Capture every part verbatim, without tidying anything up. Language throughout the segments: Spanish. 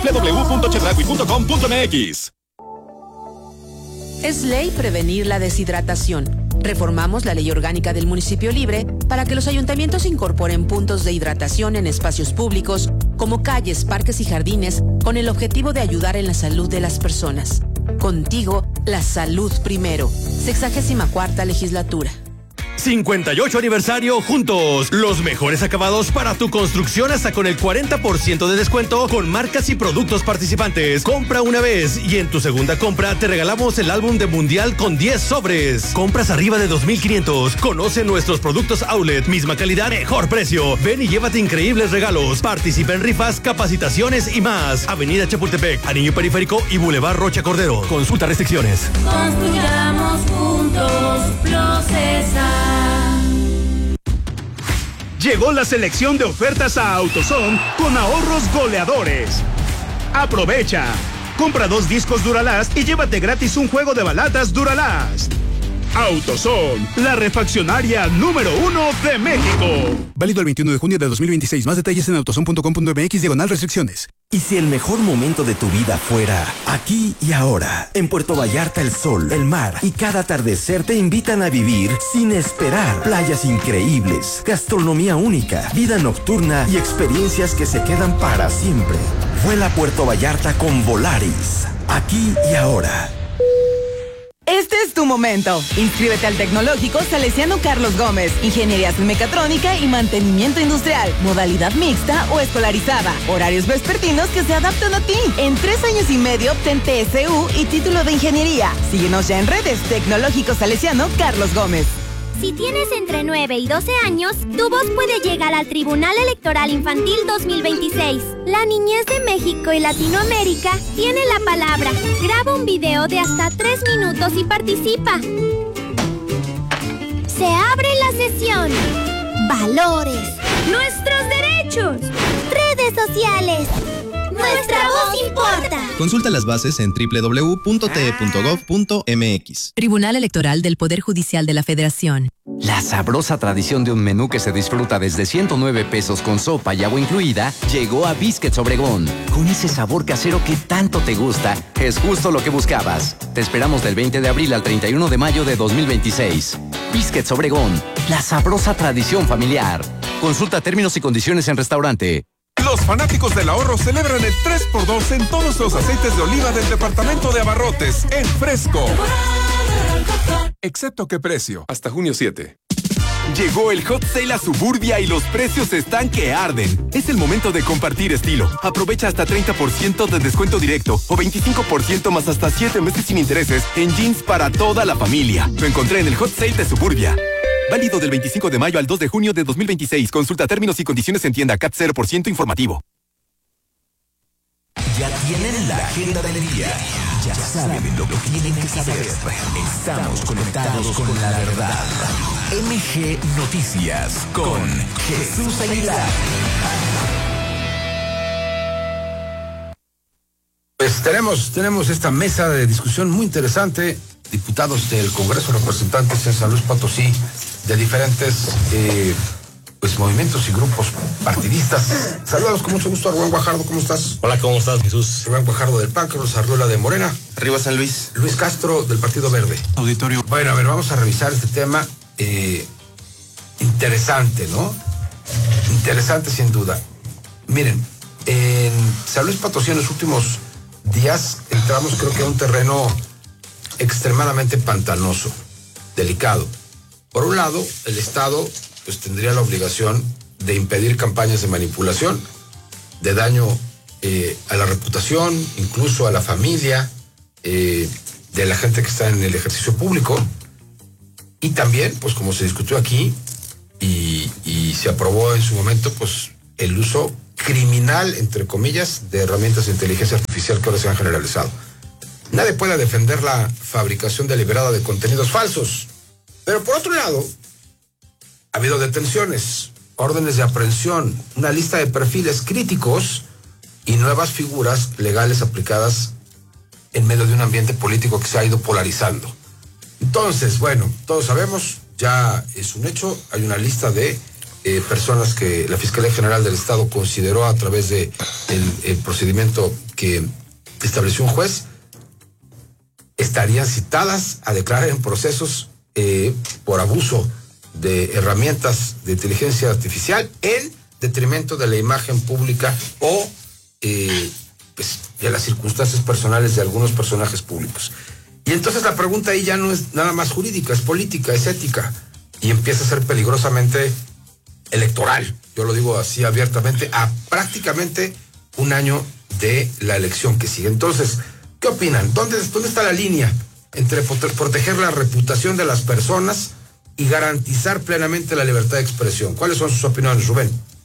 doble u doble u doble u punto chedraui punto com punto m x. Es ley prevenir la deshidratación. Reformamos la ley orgánica del municipio libre para que los ayuntamientos incorporen puntos de hidratación en espacios públicos como calles, parques y jardines con el objetivo de ayudar en la salud de las personas. Contigo, la salud primero. Sexagésima cuarta legislatura. cincuenta y ocho aniversario juntos. Los mejores acabados para tu construcción hasta con el cuarenta por ciento de descuento con marcas y productos participantes. Compra una vez y en tu segunda compra te regalamos el álbum de Mundial con diez sobres. Compras arriba de dos mil quinientos. Conoce nuestros productos outlet. Misma calidad, mejor precio. Ven y llévate increíbles regalos. Participa en rifas, capacitaciones y más. Avenida Chapultepec, Anillo Periférico y Boulevard Rocha Cordero. Consulta restricciones. Construyamos juntos Procesa. Llegó la selección de ofertas a AutoZone con ahorros goleadores. Aprovecha. Compra dos discos Duralast y llévate gratis un juego de baladas Duralast. AutoZone, la refaccionaria número uno de México. Válido el veintiuno de junio de dos mil veintiséis. Más detalles en autozone punto com punto m x diagonal restricciones. ¿Y si el mejor momento de tu vida fuera aquí y ahora? En Puerto Vallarta el sol, el mar y cada atardecer te invitan a vivir sin esperar. Playas increíbles, gastronomía única, vida nocturna y experiencias que se quedan para siempre. Vuela a Puerto Vallarta con Volaris. Aquí y ahora. Este es tu momento. Inscríbete al Tecnológico Salesiano Carlos Gómez. Ingeniería Mecatrónica y Mantenimiento Industrial. Modalidad mixta o escolarizada. Horarios vespertinos que se adaptan a ti. En tres años y medio obtén T S U y título de ingeniería. Síguenos ya en redes. Tecnológico Salesiano Carlos Gómez. Si tienes entre nueve y doce años, tu voz puede llegar al Tribunal Electoral Infantil dos mil veintiséis. La niñez de México y Latinoamérica tiene la palabra. Graba un video de hasta tres minutos y participa. Se abre la sesión. Valores. Nuestros derechos. Redes sociales. Nuestra voz importa. Consulta las bases en doble u doble u doble u punto t e punto gov punto m x. Tribunal Electoral del Poder Judicial de la Federación. La sabrosa tradición de un menú que se disfruta desde ciento nueve pesos con sopa y agua incluida llegó a Biscuits Obregón. Con ese sabor casero que tanto te gusta, es justo lo que buscabas. Te esperamos del veinte de abril al treinta y uno de mayo de dos mil veintiséis. Biscuits Obregón, la sabrosa tradición familiar. Consulta términos y condiciones en restaurante. Los fanáticos del ahorro celebran el tres por dos en todos los aceites de oliva del departamento de abarrotes en Fresco. Excepto qué precio. Hasta junio siete. Llegó el Hot Sale a Suburbia y los precios están que arden. Es el momento de compartir estilo. Aprovecha hasta treinta por ciento de descuento directo o veinticinco por ciento más hasta siete meses sin intereses en jeans para toda la familia. Lo encontré en el Hot Sale de Suburbia. Válido del veinticinco de mayo al dos de junio de dos mil veintiséis. Consulta términos y condiciones en tienda. C A T cero por ciento informativo. Ya tienen la agenda del día. Ya saben lo que tienen que saber. Estamos conectados con la verdad. M G Noticias con Jesús Aguilar. Pues tenemos, tenemos esta mesa de discusión muy interesante. Diputados del Congreso, representantes en San Luis Potosí, de diferentes eh, pues movimientos y grupos partidistas. Saludos con mucho gusto a Rubén Guajardo, ¿cómo estás? Hola, ¿cómo estás, Jesús? Rubén Guajardo del P A N, Carlos Arreola de Morena. Arriba San Luis. Luis Castro del Partido Verde. Auditorio. Bueno, a ver, vamos a revisar este tema. Eh, interesante, ¿no? Interesante sin duda. Miren, en San Luis Potosí en los últimos días entramos creo que a un terreno extremadamente pantanoso, delicado. Por un lado, el Estado pues tendría la obligación de impedir campañas de manipulación, de daño eh, a la reputación, incluso a la familia eh, de la gente que está en el ejercicio público. Y también, pues como se discutió aquí y, y se aprobó en su momento, pues el uso criminal, entre comillas, de herramientas de inteligencia artificial que ahora se han generalizado. Nadie puede defender la fabricación deliberada de contenidos falsos. Pero por otro lado, ha habido detenciones, órdenes de aprehensión, una lista de perfiles críticos y nuevas figuras legales aplicadas en medio de un ambiente político que se ha ido polarizando. Entonces, bueno, todos sabemos, ya es un hecho, hay una lista de eh, personas que la Fiscalía General del Estado consideró a través de el, el procedimiento que estableció un juez estarían citadas a declarar en procesos eh, por abuso de herramientas de inteligencia artificial en detrimento de la imagen pública o eh, pues, de las circunstancias personales de algunos personajes públicos. Y entonces la pregunta ahí ya no es nada más jurídica, es política, es ética, y empieza a ser peligrosamente electoral. Yo lo digo así abiertamente, a prácticamente un año de la elección que sigue. Entonces, ¿qué opinan? ¿Dónde, dónde está la línea entre proteger la reputación de las personas y garantizar plenamente la libertad de expresión? ¿Cuáles son sus opiniones, Rubén?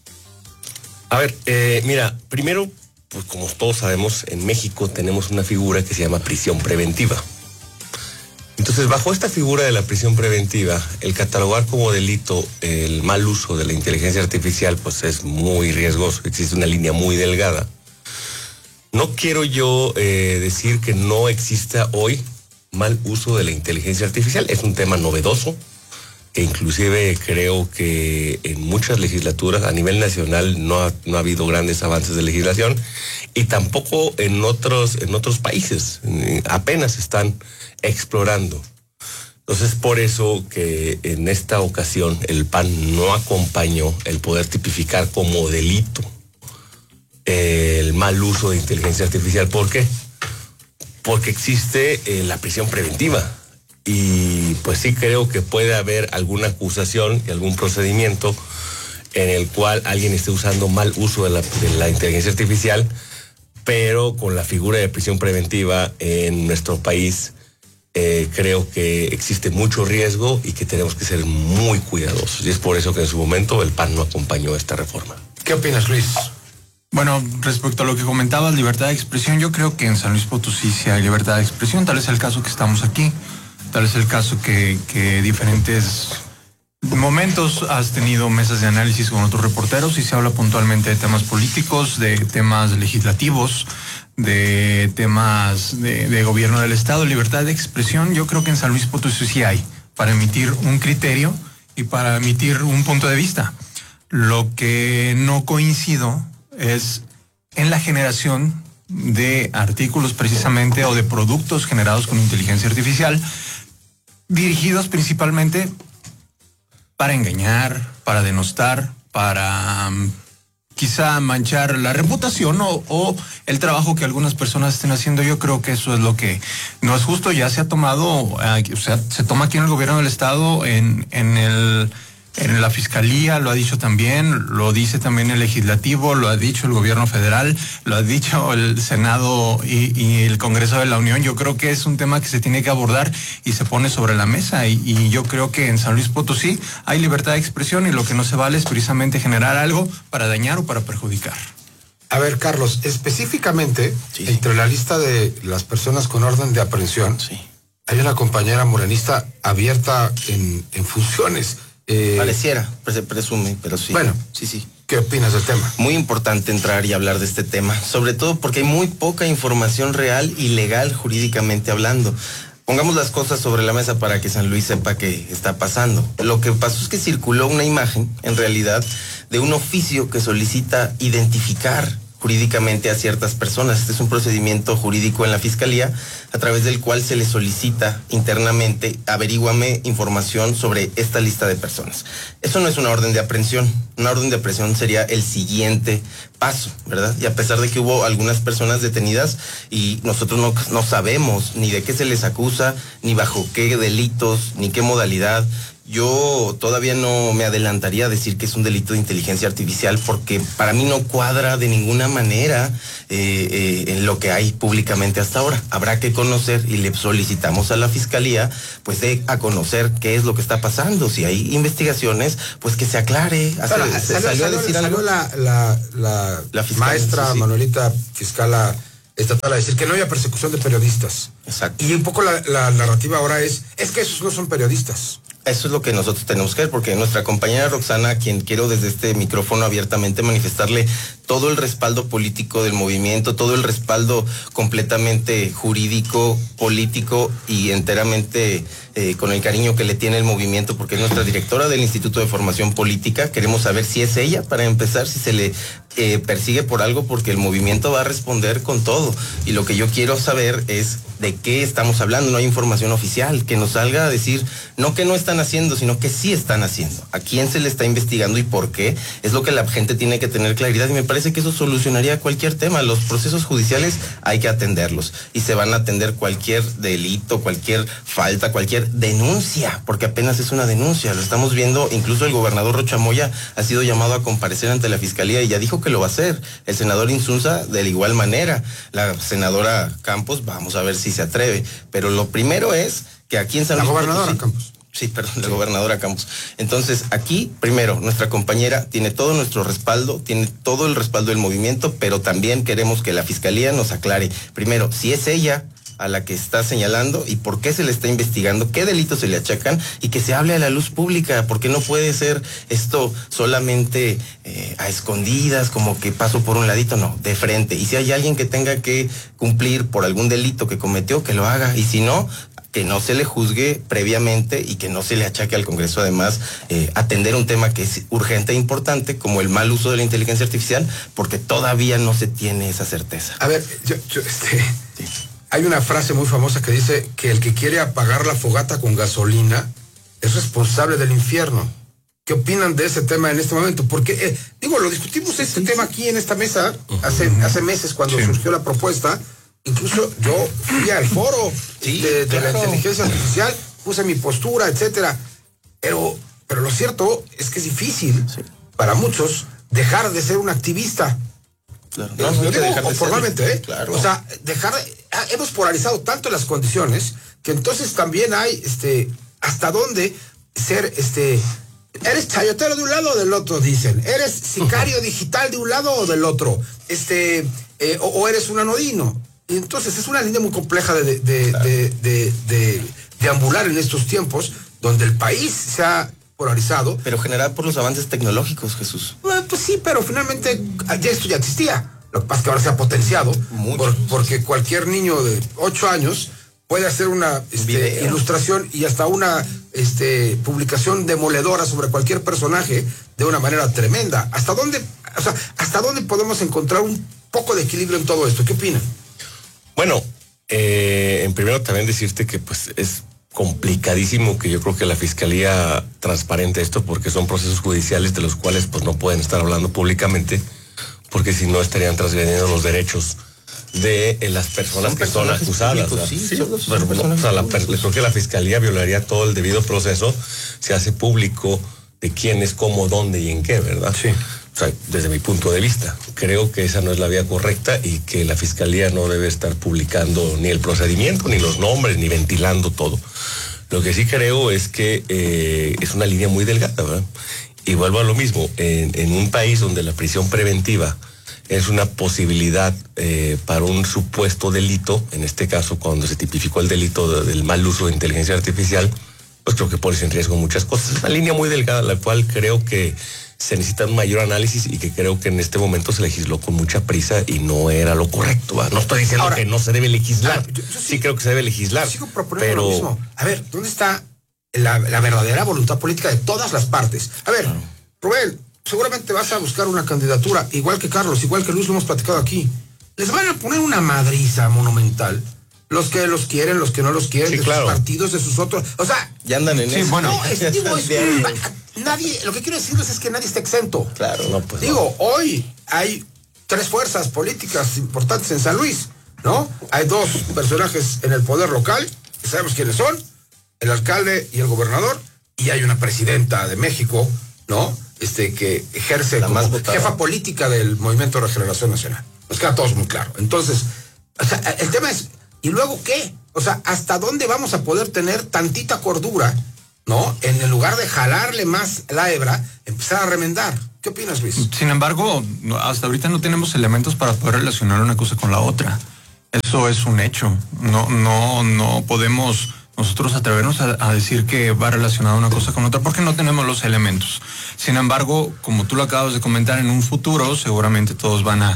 A ver, eh, mira, primero, pues como todos sabemos, en México tenemos una figura que se llama prisión preventiva. Entonces, bajo esta figura de la prisión preventiva, el catalogar como delito el mal uso de la inteligencia artificial, pues es muy riesgoso, existe una línea muy delgada. No quiero yo eh, decir que no exista hoy mal uso de la inteligencia artificial, es un tema novedoso, que inclusive creo que en muchas legislaturas a nivel nacional no ha, no ha habido grandes avances de legislación, y tampoco en otros, en otros países, apenas están explorando. Entonces, por eso que en esta ocasión el P A N no acompañó el poder tipificar como delito el mal uso de inteligencia artificial. ¿Por qué? Porque existe eh, la prisión preventiva, y pues sí creo que puede haber alguna acusación y algún procedimiento en el cual alguien esté usando mal uso de la, de la inteligencia artificial, pero con la figura de prisión preventiva en nuestro país eh, creo que existe mucho riesgo y que tenemos que ser muy cuidadosos, y es por eso que en su momento el P A N no acompañó esta reforma. ¿Qué opinas, Luis? Bueno, respecto a lo que comentabas, libertad de expresión, yo creo que en San Luis Potosí sí hay libertad de expresión. Tal es el caso que estamos aquí, tal es el caso que, que diferentes momentos has tenido mesas de análisis con otros reporteros y se habla puntualmente de temas políticos, de temas legislativos, de temas de, de gobierno del Estado. Libertad de expresión, yo creo que en San Luis Potosí sí hay, para emitir un criterio y para emitir un punto de vista. Lo que no coincido es en la generación de artículos precisamente o de productos generados con inteligencia artificial, dirigidos principalmente para engañar, para denostar, para um, quizá manchar la reputación o, o el trabajo que algunas personas estén haciendo. Yo creo que eso es lo que no es justo. Ya se ha tomado, uh, o sea, se toma aquí en el gobierno del Estado, en, en el... En la Fiscalía lo ha dicho también, lo dice también el Legislativo, lo ha dicho el Gobierno Federal, lo ha dicho el Senado y, y el Congreso de la Unión. Yo creo que es un tema que se tiene que abordar y se pone sobre la mesa. Y, y yo creo que en San Luis Potosí hay libertad de expresión y lo que no se vale es precisamente generar algo para dañar o para perjudicar. A ver, Carlos, específicamente, sí, entre la lista de las personas con orden de aprehensión, sí, hay una compañera morenista abierta en, en funciones. Eh, Pareciera, se presume, pero sí. Bueno, sí, sí. ¿Qué opinas del tema? Muy importante entrar y hablar de este tema, sobre todo porque hay muy poca información real y legal jurídicamente hablando. Pongamos las cosas sobre la mesa para que San Luis sepa qué está pasando. Lo que pasó es que circuló una imagen, en realidad, de un oficio que solicita identificar jurídicamente a ciertas personas. Este es un procedimiento jurídico en la Fiscalía a través del cual se le solicita internamente, averíguame información sobre esta lista de personas. Eso no es una orden de aprehensión. Una orden de aprehensión sería el siguiente paso, ¿verdad? Y a pesar de que hubo algunas personas detenidas y nosotros no, no sabemos ni de qué se les acusa, ni bajo qué delitos, ni qué modalidad, yo todavía no me adelantaría a decir que es un delito de inteligencia artificial porque para mí no cuadra de ninguna manera eh, eh, en lo que hay públicamente hasta ahora. Habrá que conocer y le solicitamos a la Fiscalía pues de a conocer qué es lo que está pasando. Si hay investigaciones, pues que se aclare. Hace, Ahora, se salió, salió a salió, decir salió algo. la, la, la, la fiscal, maestra sí, sí. Manuelita, fiscala estatal, a decir que no había persecución de periodistas. Exacto. Y un poco la, la narrativa ahora es, es que esos no son periodistas. Eso es lo que nosotros tenemos que ver, porque nuestra compañera Roxana, a quien quiero desde este micrófono abiertamente manifestarle todo el respaldo político del movimiento, todo el respaldo completamente jurídico, político y enteramente eh, con el cariño que le tiene el movimiento, porque es nuestra directora del Instituto de Formación Política. Queremos saber si es ella, para empezar, si se le eh, persigue por algo, porque el movimiento va a responder con todo. Y lo que yo quiero saber es de qué estamos hablando. No hay información oficial que nos salga a decir, no que no están haciendo, sino que sí están haciendo. ¿A quién se le está investigando y por qué? Es lo que la gente tiene que tener claridad, y me parece que eso solucionaría cualquier tema. Los procesos judiciales hay que atenderlos, y se van a atender cualquier delito, cualquier falta, cualquier denuncia, porque apenas es una denuncia. Lo estamos viendo, incluso el gobernador Rocha Moya ha sido llamado a comparecer ante la fiscalía y ya dijo que lo va a hacer. El senador Insunza de la igual manera. La senadora Campos, vamos a ver si se atreve. Pero lo primero es que aquí en San Luis La gobernadora Potosí, Campos. Sí, perdón, la gobernadora Campos. Entonces, aquí, primero, nuestra compañera tiene todo nuestro respaldo, tiene todo el respaldo del movimiento, pero también queremos que la fiscalía nos aclare, primero, si es ella a la que está señalando y por qué se le está investigando, qué delitos se le achacan, y que se hable a la luz pública, porque no puede ser esto solamente eh, a escondidas, como que paso por un ladito, no, de frente. Y si hay alguien que tenga que cumplir por algún delito que cometió, que lo haga, y si no, que no se le juzgue previamente y que no se le achaque al Congreso, además, eh, atender un tema que es urgente e importante, como el mal uso de la inteligencia artificial, porque todavía no se tiene esa certeza. A ver, yo, yo, este, sí. Hay una frase muy famosa que dice que el que quiere apagar la fogata con gasolina es responsable del infierno. ¿Qué opinan de ese tema en este momento? Porque, eh, digo, lo discutimos este tema aquí en esta mesa hace, hace meses cuando sí. surgió la propuesta. Incluso yo fui al foro sí, de, de claro. la inteligencia artificial, puse mi postura, etcétera. Pero, pero lo cierto es que es difícil sí. para muchos dejar de ser un activista. Claro. No, no, no digo, dejar de formalmente, ser, ¿eh? Claro. O sea, dejar de, hemos polarizado tanto las condiciones que entonces también hay, este, hasta dónde ser, este, eres chayotero de un lado o del otro, dicen. Eres sicario digital de un lado o del otro. Este, eh, o, o eres un anodino. Y entonces es una línea muy compleja de, de, de, claro. de, de, de, de ambular en estos tiempos, donde el país se ha polarizado. Pero generado por los avances tecnológicos, Jesús. Bueno, pues sí, pero finalmente ya esto ya existía. Lo que pasa es que ahora se ha potenciado, por, porque cualquier niño de ocho años puede hacer una este, ilustración y hasta una este, publicación demoledora sobre cualquier personaje de una manera tremenda. ¿Hasta dónde, o sea, hasta dónde podemos encontrar un poco de equilibrio en todo esto? ¿Qué opinan? Bueno, eh, en primero también decirte que pues es complicadísimo que yo creo que la fiscalía transparente esto, porque son procesos judiciales de los cuales pues no pueden estar hablando públicamente, porque si no estarían transgrediendo los derechos de eh, las personas son que son acusadas. Públicos, sí, sí, son, son pero, o sea, la, creo que la fiscalía violaría todo el debido proceso si hace público de quién es, cómo, dónde y en qué, ¿verdad? Sí. O sea, desde mi punto de vista, creo que esa no es la vía correcta y que la fiscalía no debe estar publicando ni el procedimiento, ni los nombres, ni ventilando todo. Lo que sí creo es que eh, es una línea muy delgada, ¿verdad? Y vuelvo a lo mismo, en, en un país donde la prisión preventiva es una posibilidad eh, para un supuesto delito, en este caso cuando se tipificó el delito de, del mal uso de inteligencia artificial, pues creo que pone en riesgo muchas cosas. Es una línea muy delgada, la cual creo que se necesita un mayor análisis y que creo que en este momento se legisló con mucha prisa y no era lo correcto, ¿verdad? No estoy diciendo ahora, que no se debe legislar, ahora, yo, yo sí, sí creo que se debe legislar. Sigo proponiendo pero... lo mismo. A ver, ¿dónde está la, la verdadera voluntad política de todas las partes? A ver, claro. Rubén, seguramente vas a buscar una candidatura, igual que Carlos, igual que Luis, lo hemos platicado aquí. Les van a poner una madriza monumental. Los que los quieren, los que no los quieren, sí, de claro. sus partidos, de sus otros. O sea, ya andan en sí, eso. Bueno, no, es, digo, es, nadie, lo que quiero decirles es que nadie está exento. Claro, no, pues. Digo, no. hoy hay tres fuerzas políticas importantes en San Luis, ¿no? Hay dos personajes en el poder local, que sabemos quiénes son, el alcalde y el gobernador, y hay una presidenta de México, ¿no? Este, que ejerce la como más jefa política del Movimiento de Regeneración Nacional. Nos queda a todos muy claro. Entonces, o sea, el tema es, ¿y luego qué? O sea, ¿hasta dónde vamos a poder tener tantita cordura, ¿no? En el lugar de jalarle más la hebra, empezar a remendar. ¿Qué opinas, Luis? Sin embargo, hasta ahorita no tenemos elementos para poder relacionar una cosa con la otra. Eso es un hecho. No, no, no podemos nosotros atrevernos a, a decir que va relacionada una cosa con otra porque no tenemos los elementos. Sin embargo, como tú lo acabas de comentar, en un futuro seguramente todos van a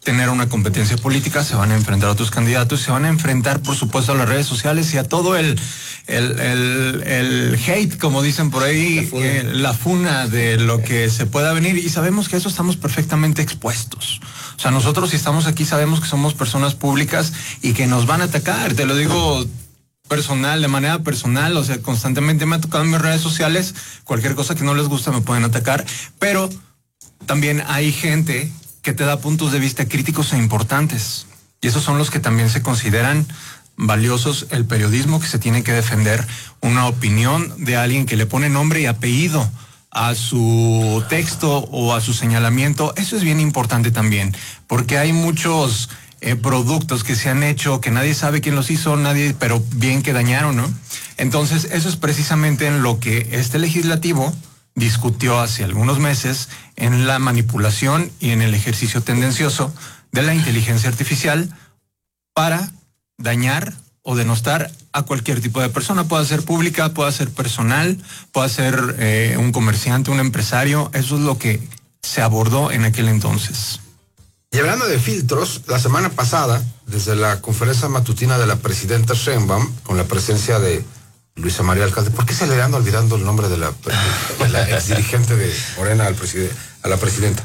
tener una competencia política, se van a enfrentar a otros candidatos, se van a enfrentar, por supuesto, a las redes sociales y a todo el, el, el, el hate, como dicen por ahí, la funa. Eh, la funa de lo que se pueda venir, y sabemos que a eso estamos perfectamente expuestos. O sea, nosotros si estamos aquí sabemos que somos personas públicas y que nos van a atacar, te lo digo personal, de manera personal, o sea, constantemente me ha tocado en mis redes sociales, cualquier cosa que no les gusta me pueden atacar, pero también hay gente que te da puntos de vista críticos e importantes. Y esos son los que también se consideran valiosos. El periodismo, que se tiene que defender una opinión de alguien que le pone nombre y apellido a su texto o a su señalamiento. Eso es bien importante también, porque hay muchos eh, productos que se han hecho que nadie sabe quién los hizo, nadie, pero bien que dañaron, ¿no? Entonces, eso es precisamente en lo que este legislativo discutió hace algunos meses, en la manipulación y en el ejercicio tendencioso de la inteligencia artificial para dañar o denostar a cualquier tipo de persona. Puede ser pública, puede ser personal, puede ser eh, un comerciante, un empresario. Eso es lo que se abordó en aquel entonces. Y hablando de filtros, la semana pasada, desde la conferencia matutina de la presidenta Sheinbaum, con la presencia de Luisa María Alcalde, ¿por qué se le anda olvidando el nombre de la, de la ex dirigente de Morena al preside, a la presidenta?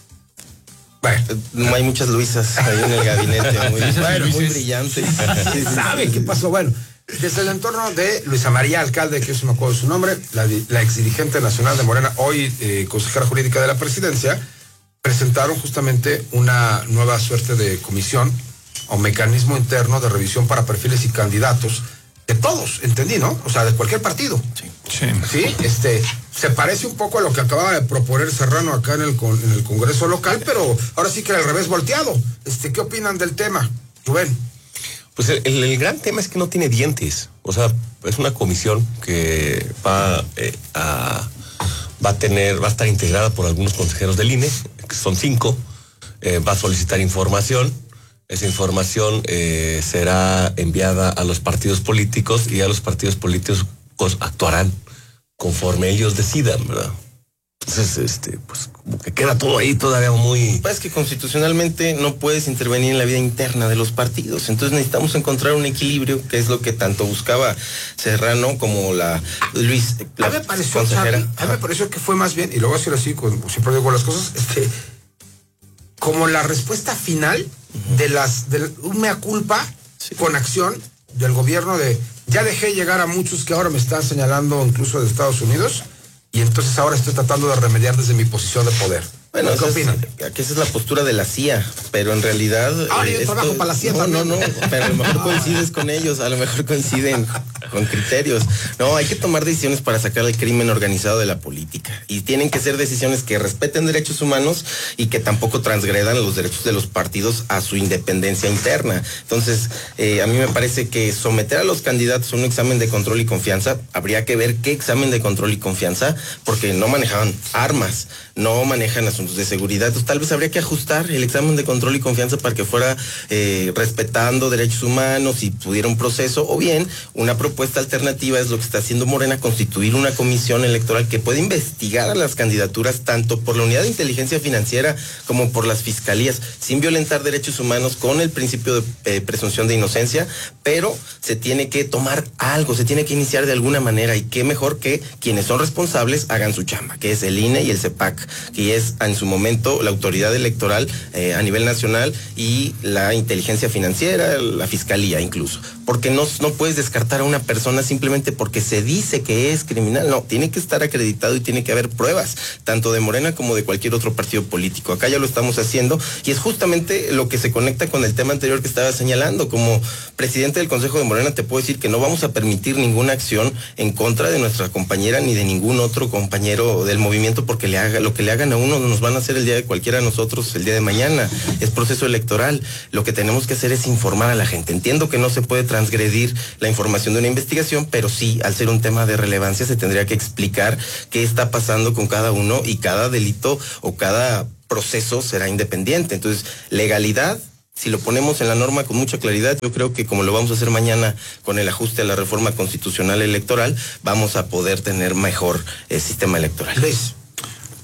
Bueno, no hay muchas Luisas ahí en el gabinete, muy, bueno, muy brillante. Sí, ¿sabe qué pasó? Bueno, desde el entorno de Luisa María Alcalde, que eso me acuerdo de su nombre, la, la ex dirigente nacional de Morena, hoy eh, consejera jurídica de la presidencia, presentaron justamente una nueva suerte de comisión o mecanismo interno de revisión para perfiles y candidatos de todos, entendí, ¿no? O sea, de cualquier partido. Sí. Sí. Sí, este, se parece un poco a lo que acababa de proponer Serrano acá en el, con, en el Congreso local, pero ahora sí que al revés volteado. Este, ¿qué opinan del tema, Rubén? Pues el, el, el gran tema es que no tiene dientes. O sea, es una comisión que va eh, a va a tener, va a estar integrada por algunos consejeros del I N E, que son cinco, eh, va a solicitar información. Esa información eh, será enviada a los partidos políticos y a los partidos políticos actuarán conforme ellos decidan, ¿verdad? Entonces, este, pues, como que queda todo ahí todavía muy... Es que constitucionalmente no puedes intervenir en la vida interna de los partidos, entonces necesitamos encontrar un equilibrio, que es lo que tanto buscaba Serrano como la Luis, la a mí me pareció, consejera. Charlie, a mí me pareció que fue más bien, y lo voy a decir así, como siempre digo las cosas, este, como la respuesta final de las, de un mea culpa, sí, con acción del gobierno de, ya dejé llegar a muchos que ahora me están señalando incluso de Estados Unidos, y entonces ahora estoy tratando de remediar desde mi posición de poder. Bueno, ¿qué opinan? Que esa es la postura de la C I A, pero en realidad... Ahora yo trabajo para la C I A no, también. No, no, pero a lo mejor coincides con ellos, a lo mejor coinciden con criterios. No, hay que tomar decisiones para sacar el crimen organizado de la política. Y tienen que ser decisiones que respeten derechos humanos y que tampoco transgredan los derechos de los partidos a su independencia interna. Entonces, eh, a mí me parece que someter a los candidatos a un examen de control y confianza, habría que ver qué examen de control y confianza, porque no manejaban armas, no manejan asuntos de seguridad. Entonces, tal vez habría que ajustar el examen de control y confianza para que fuera eh, respetando derechos humanos y pudiera un proceso, o bien una propuesta alternativa es lo que está haciendo Morena, constituir una comisión electoral que pueda investigar a las candidaturas tanto por la unidad de inteligencia financiera como por las fiscalías, sin violentar derechos humanos, con el principio de eh, presunción de inocencia, pero se tiene que tomar algo, se tiene que iniciar de alguna manera, y qué mejor que quienes son responsables hagan su chamba, que es el I N E y el CEPAC, que es en su momento la autoridad electoral eh, a nivel nacional, y la inteligencia financiera, la fiscalía incluso, porque no, no puedes descartar a una persona simplemente porque se dice que es criminal. No, tiene que estar acreditado y tiene que haber pruebas, tanto de Morena como de cualquier otro partido político. Acá ya lo estamos haciendo, y es justamente lo que se conecta con el tema anterior que estaba señalando. Como presidente del Consejo de Morena te puedo decir que no vamos a permitir ninguna acción en contra de nuestra compañera ni de ningún otro compañero del movimiento, porque le haga, lo que le hagan a uno nos van a hacer el día de cualquiera de nosotros el día de mañana. Es proceso electoral. Lo que tenemos que hacer es informar a la gente. Entiendo que no se puede transgredir la información de una investigación, pero sí, al ser un tema de relevancia, se tendría que explicar qué está pasando con cada uno, y cada delito o cada proceso será independiente. Entonces, legalidad, si lo ponemos en la norma con mucha claridad, yo creo que como lo vamos a hacer mañana con el ajuste a la reforma constitucional electoral, vamos a poder tener mejor eh, sistema electoral. Luis.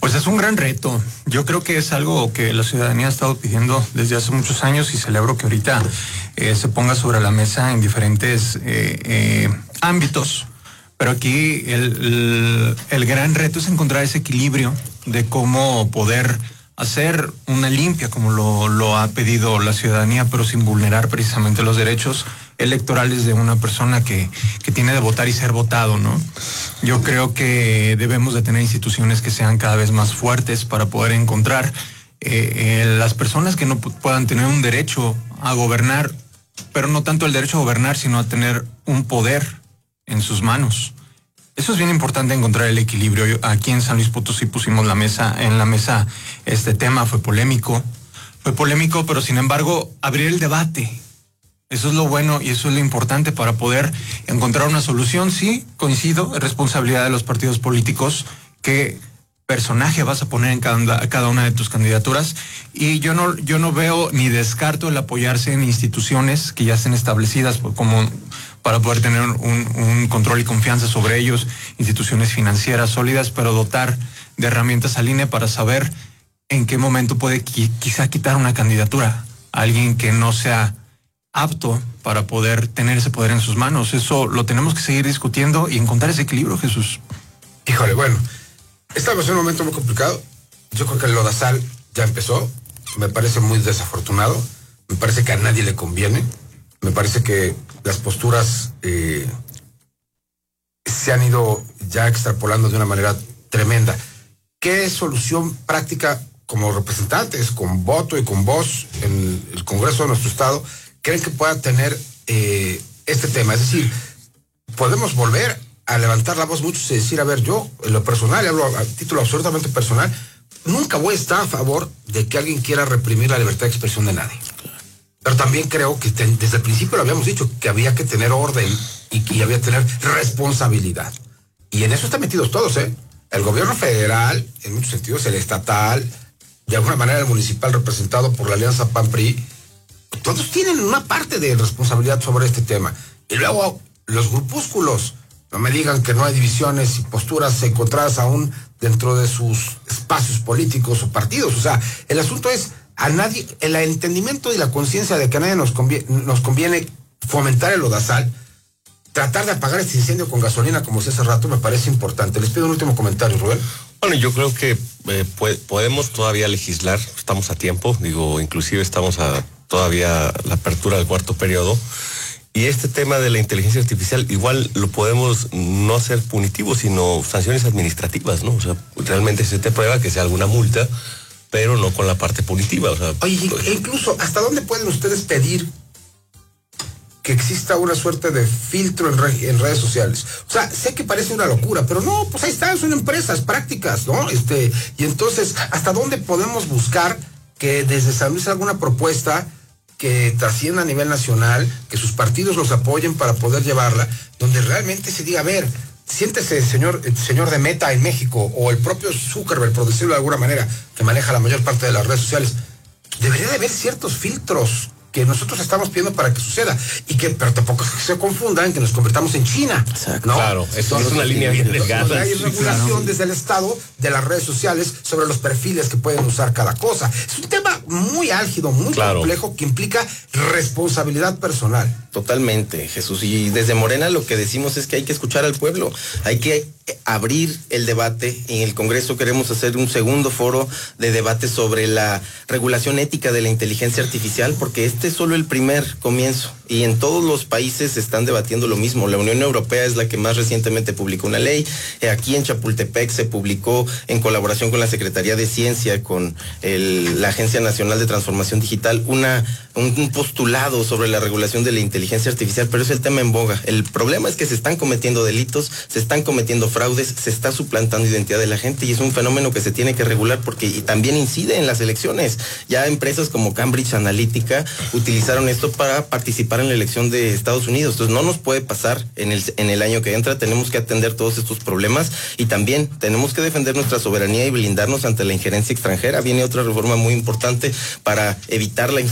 Pues es un gran reto. Yo creo que es algo que la ciudadanía ha estado pidiendo desde hace muchos años y celebro que ahorita eh, se ponga sobre la mesa en diferentes eh, eh, ámbitos. Pero aquí el, el, el gran reto es encontrar ese equilibrio de cómo poder hacer una limpia como lo, lo ha pedido la ciudadanía, pero sin vulnerar precisamente los derechos electorales de una persona que, que tiene de votar y ser votado, ¿no? Yo creo que debemos de tener instituciones que sean cada vez más fuertes para poder encontrar eh, eh, las personas que no puedan tener un derecho a gobernar, pero no tanto el derecho a gobernar, sino a tener un poder en sus manos. Eso es bien importante, encontrar el equilibrio. Yo, aquí en San Luis Potosí pusimos la mesa, en la mesa este tema, fue polémico, fue polémico, pero sin embargo abrir el debate. Eso es lo bueno y eso es lo importante para poder encontrar una solución. Sí, coincido, es responsabilidad de los partidos políticos qué personaje vas a poner en cada, cada una de tus candidaturas, y yo no, yo no veo ni descarto el apoyarse en instituciones que ya estén establecidas como para poder tener un, un control y confianza sobre ellos, instituciones financieras sólidas, pero dotar de herramientas al I N E para saber en qué momento puede qui- quizá quitar una candidatura a alguien que no sea apto para poder tener ese poder en sus manos. Eso lo tenemos que seguir discutiendo y encontrar ese equilibrio, Jesús. Híjole, bueno, estamos en un momento muy complicado. Yo creo que el lodazal ya empezó. Me parece muy desafortunado. Me parece que a nadie le conviene. Me parece que las posturas eh, se han ido ya extrapolando de una manera tremenda. ¿Qué solución práctica, como representantes, con voto y con voz en el Congreso de nuestro Estado, creen que pueda tener eh, este tema? Es decir, podemos volver a levantar la voz muchos y decir, a ver, yo, en lo personal, hablo a título absolutamente personal, nunca voy a estar a favor de que alguien quiera reprimir la libertad de expresión de nadie. Pero también creo que te, desde el principio lo habíamos dicho, que había que tener orden y que había que tener responsabilidad. Y en eso están metidos todos, ¿eh? El gobierno federal, en muchos sentidos, el estatal, de alguna manera el municipal representado por la alianza P A N P R I, todos tienen una parte de responsabilidad sobre este tema. Y luego los grupúsculos, no me digan que no hay divisiones y posturas encontradas aún dentro de sus espacios políticos o partidos. O sea, el asunto es a nadie, el entendimiento y la conciencia de que a nadie nos conviene, nos conviene fomentar el lodazal, tratar de apagar este incendio con gasolina, como decía hace rato, me parece importante. Les pido un último comentario, Rubén. Bueno, yo creo que eh, puede, podemos todavía legislar, estamos a tiempo, digo, inclusive estamos a todavía la apertura del cuarto periodo, y este tema de la inteligencia artificial igual lo podemos no hacer punitivo, sino sanciones administrativas, ¿no? O sea, realmente se te prueba que sea alguna multa, pero no con la parte punitiva. O sea, Oye, e incluso, ¿hasta dónde pueden ustedes pedir que exista una suerte de filtro en, re, en redes sociales? O sea, sé que parece una locura, pero no, pues ahí están, son empresas prácticas, ¿no? Este, y entonces, ¿hasta dónde podemos buscar que desde San Luis alguna propuesta que trascienda a nivel nacional, que sus partidos los apoyen para poder llevarla, donde realmente se diga, a ver, siéntese, señor, señor de Meta en México, o el propio Zuckerberg, por decirlo de alguna manera, que maneja la mayor parte de las redes sociales, debería de haber ciertos filtros que nosotros estamos pidiendo para que suceda, y que, pero tampoco se confundan que nos convertamos en China. Exacto. ¿no? Claro, eso es una línea bien delgada. Hay regulación claro. desde el Estado de las redes sociales sobre los perfiles que pueden usar cada cosa. Es un tema muy álgido, muy claro. complejo, que implica responsabilidad personal. Totalmente, Jesús. Y desde Morena lo que decimos es que hay que escuchar al pueblo, hay que abrir el debate. En el Congreso queremos hacer un segundo foro de debate sobre la regulación ética de la inteligencia artificial, porque este es solo el primer comienzo. Y en todos los países se están debatiendo lo mismo. La Unión Europea es la que más recientemente publicó una ley. Aquí en Chapultepec se publicó en colaboración con la Secretaría de Ciencia, con el, la Agencia Nacional de Transformación Digital, una, un, un postulado sobre la regulación de la inteligencia artificial, pero es el tema en boga. El problema es que se están cometiendo delitos, se están cometiendo fraudes, se está suplantando identidad de la gente, y es un fenómeno que se tiene que regular porque y también incide en las elecciones. Ya empresas como Cambridge Analytica utilizaron esto para participar en la elección de Estados Unidos. Entonces no nos puede pasar en el, en el año que entra. Tenemos que atender todos estos problemas y también tenemos que defender nuestra soberanía y blindarnos ante la injerencia extranjera. Viene otra reforma muy importante para evitar la injerencia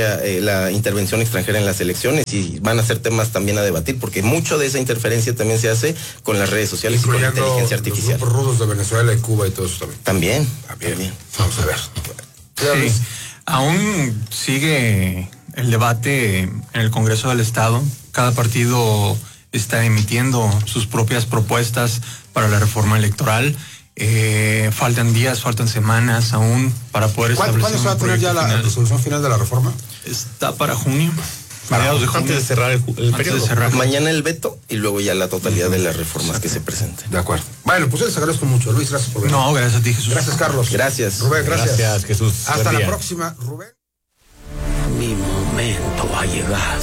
extranjera, eh, la intervención extranjera en las elecciones, y van a ser temas también a debatir, porque mucho de esa interferencia también se hace con las redes sociales y con la inteligencia artificial. Los grupos rudos de Venezuela y Cuba y todo eso también. También. También. también. Vamos a ver. Sí, aún sigue el debate en el Congreso del Estado. Cada partido está emitiendo sus propias propuestas para la reforma electoral. Eh, faltan días, faltan semanas aún para poder establecer. ¿Cuándo se va a tener ya la final? resolución final de la reforma? Está para junio. Mediados de junio. Antes de cerrar el, el periodo. Cerrar. Mañana el veto y luego ya la totalidad de las reformas sí. que se presenten. De acuerdo. Bueno, pues yo les agradezco mucho. Luis, gracias por venir. No, gracias a ti, Jesús. Gracias, Carlos. Gracias. Rubén, gracias. Gracias, Jesús. Hasta la próxima, Rubén. Mi momento ha llegado.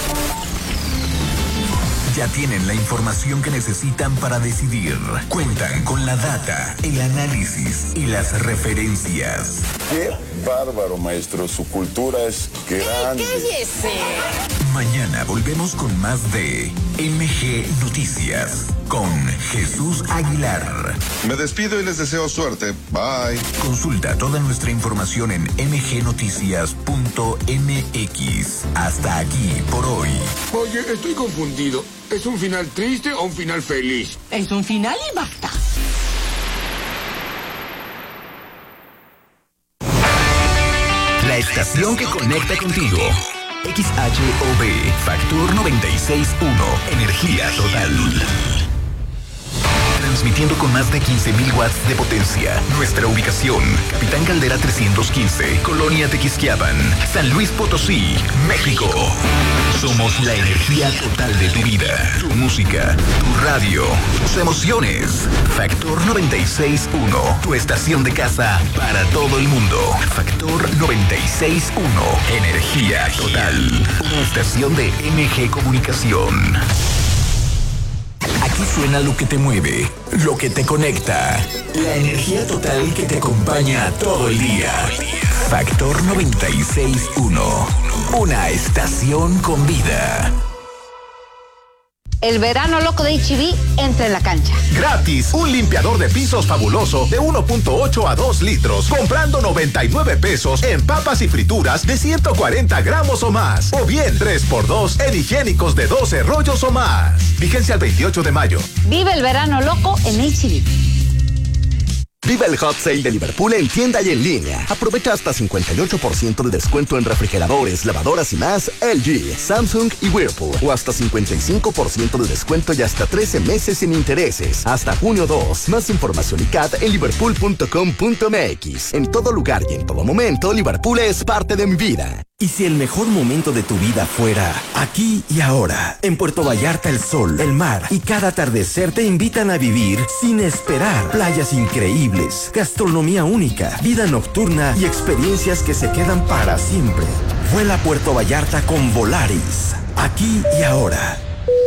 Ya tienen la información que necesitan para decidir. Cuentan con la data, el análisis y las referencias. ¡Qué bárbaro, maestro! Su cultura es grande. ¡Cállese! Mañana volvemos con más de M G Noticias con Jesús Aguilar. Me despido y les deseo suerte. Bye. Consulta toda nuestra información en m g noticias punto m x. Hasta aquí por hoy. Oye, estoy confundido. ¿Es un final triste o un final feliz? Es un final y basta. La estación que conecta contigo. X H O B, Factor noventa y seis punto uno, energía total. Transmitiendo con más de quince mil watts de potencia. Nuestra ubicación, Capitán Caldera trescientos quince, Colonia Tequisquiapan, San Luis Potosí, México. Somos la energía total de tu vida, tu música, tu radio, tus emociones. Factor noventa y seis punto uno, tu estación de casa para todo el mundo. Factor noventa y seis punto uno, energía total. Una estación de M G Comunicación. Aquí suena lo que te mueve, lo que te conecta. La energía total que te acompaña todo el día. Factor noventa y seis punto uno. Una estación con vida. El verano loco de H E B entra en la cancha. Gratis, un limpiador de pisos fabuloso de uno punto ocho a dos litros, comprando noventa y nueve pesos en papas y frituras de ciento cuarenta gramos o más. O bien tres por dos en higiénicos de doce rollos o más. Vigencia el veintiocho de mayo. Vive el verano loco en H E B. Viva el Hot Sale de Liverpool en tienda y en línea. Aprovecha hasta cincuenta y ocho por ciento de descuento en refrigeradores, lavadoras y más L G, Samsung y Whirlpool. O hasta cincuenta y cinco por ciento de descuento y hasta trece meses sin intereses. Hasta junio dos. Más información y C A T en liverpool punto com punto m x. En todo lugar y en todo momento, Liverpool es parte de mi vida. ¿Y si el mejor momento de tu vida fuera aquí y ahora? En Puerto Vallarta el sol, el mar y cada atardecer te invitan a vivir sin esperar. Playas increíbles, gastronomía única, vida nocturna y experiencias que se quedan para siempre. Vuela a Puerto Vallarta con Volaris. Aquí y ahora.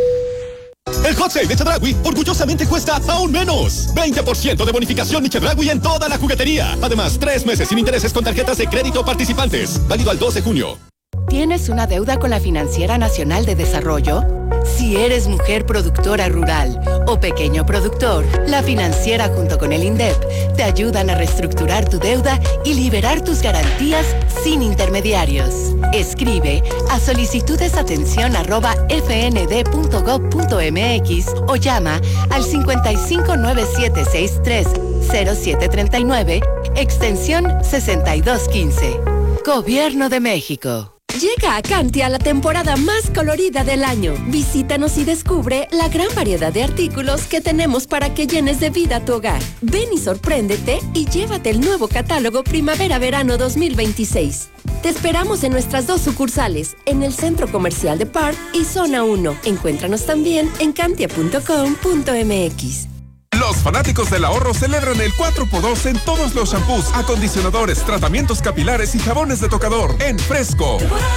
El Hot Sale de Chedraui orgullosamente cuesta aún menos. veinte por ciento de bonificación de Chedraui en toda la juguetería. Además, tres meses sin intereses con tarjetas de crédito participantes. Válido al dos de junio. ¿Tienes una deuda con la Financiera Nacional de Desarrollo? Si eres mujer productora rural o pequeño productor, la Financiera junto con el INDEP te ayudan a reestructurar tu deuda y liberar tus garantías sin intermediarios. Escribe a solicitudesatención arroba f n d punto gov punto m x o llama al cincuenta y cinco nueve siete seis tres cero siete treinta y nueve, extensión sesenta y dos quince. Gobierno de México. Llega a Cantia la temporada más colorida del año. Visítanos y descubre la gran variedad de artículos que tenemos para que llenes de vida tu hogar. Ven y sorpréndete y llévate el nuevo catálogo Primavera-Verano dos mil veintiséis. Te esperamos en nuestras dos sucursales, en el Centro Comercial de Park y Zona uno. Encuéntranos también en cantia punto com punto m x. Los fanáticos del ahorro celebran el cuatro por dos en todos los shampoos, acondicionadores, tratamientos capilares y jabones de tocador en Fresco.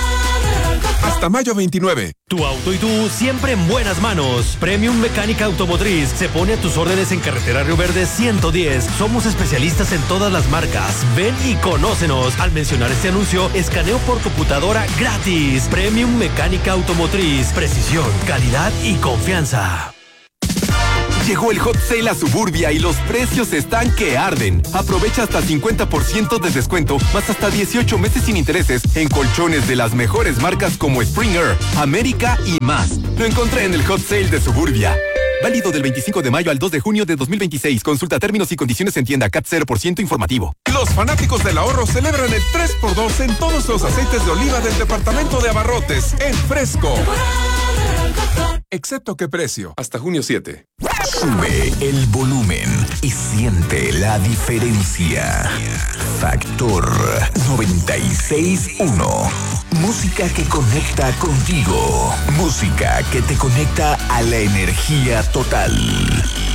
Hasta mayo veintinueve. Tu auto y tú siempre en buenas manos. Premium Mecánica Automotriz se pone a tus órdenes en Carretera Río Verde ciento diez. Somos especialistas en todas las marcas. Ven y conócenos. Al mencionar este anuncio, escaneo por computadora gratis. Premium Mecánica Automotriz. Precisión, calidad y confianza. Llegó el Hot Sale a Suburbia y los precios están que arden. Aprovecha hasta cincuenta por ciento de descuento, más hasta dieciocho meses sin intereses en colchones de las mejores marcas como Springer, América y más. Lo encontré en el Hot Sale de Suburbia. Válido del veinticinco de mayo al dos de junio de dos mil veintiséis. Consulta términos y condiciones en tienda. C A T cero por ciento informativo. Los fanáticos del ahorro celebran el tres por dos en todos los aceites de oliva del departamento de abarrotes en Fresco. Excepto qué precio. Hasta junio siete. Sube el volumen y siente la diferencia. Factor noventa y seis punto uno. Música que conecta contigo. Música que te conecta a la energía total.